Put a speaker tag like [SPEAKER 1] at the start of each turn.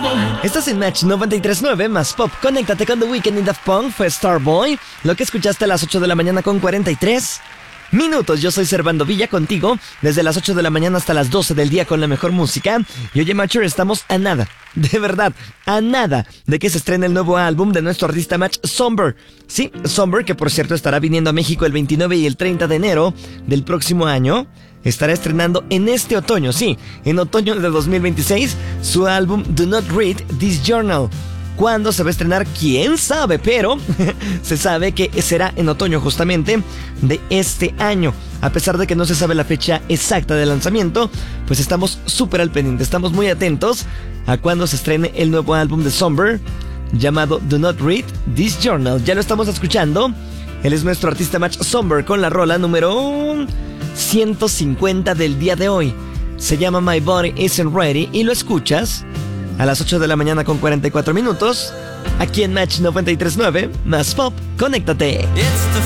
[SPEAKER 1] Estás en Match 93.9 más Pop. Conéctate con The Weeknd y Daft Punk. Fue Starboy. Lo que escuchaste a las 8 de la mañana con 43 minutos. Yo soy Servando Villa contigo desde las 8 de la mañana hasta las 12 del día con la mejor música. Y oye, Matcher, estamos a nada, de verdad, a nada de que se estrene el nuevo álbum de nuestro artista Match Somber. Sí, Somber, que por cierto estará viniendo a México el 29 y el 30 de enero del próximo año. Estará estrenando en este otoño, sí, en otoño de 2026, su álbum Do Not Read This Journal. ¿Cuándo se va a estrenar? ¿Quién sabe? Pero se sabe que será en otoño justamente de este año. A pesar de que no se sabe la fecha exacta de lanzamiento, pues estamos súper al pendiente, estamos muy atentos a cuándo se estrene el nuevo álbum de Somber llamado Do Not Read This Journal. Ya lo estamos escuchando. Él es nuestro artista Match Somber con la rola número 150 del día de hoy. Se llama My Body Isn't Ready y lo escuchas a las 8 de la mañana con 44 minutos aquí en Match 93.9 más Pop. Conéctate.
[SPEAKER 2] It's the